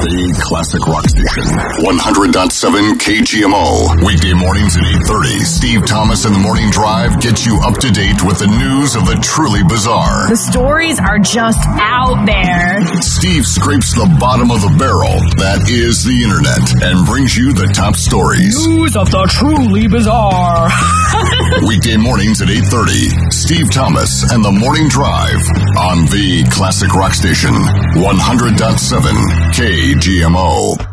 The Classic Rock Station. 100.7 KGMO. Weekday mornings at 8:30. Steve Thomas and the Morning Drive gets you up to date with the news of the truly bizarre. The stories are just out there. Steve scrapes the bottom of the barrel, that is the internet, and brings you the top stories. News of the truly bizarre. Weekday mornings at 8:30. Steve Thomas and the Morning Drive on the Classic Rock Station. 100.7 KGMO.